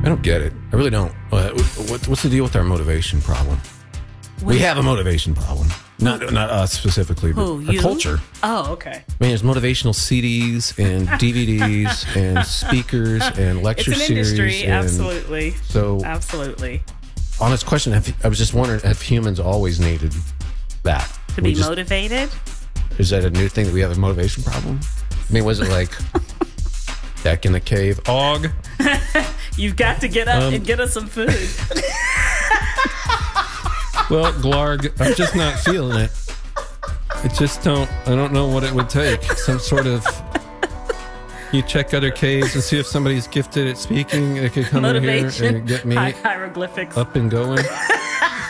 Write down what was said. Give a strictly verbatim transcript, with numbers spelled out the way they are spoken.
I don't get it. I really don't. Uh, what, what's the deal with our motivation problem? We have a motivation problem. Not not us specifically, but Who, our you? culture. Oh, okay. I mean, there's motivational C Ds and D V Ds and speakers and lecture It's an series. industry, and absolutely. So, Absolutely. honest question, have, I was just wondering, have humans always needed that? To We be just- motivated? Is that a new thing that we have a motivation problem? I mean, was it like back in the cave? Og? You've got to get up Um, and get us some food. Well, Glarg, I'm just not feeling it. I just don't, I don't know what it would take. Some sort of, you check other caves and see if somebody's gifted at speaking. They could come in here Motivation. and get me Hi- hieroglyphics. up and going.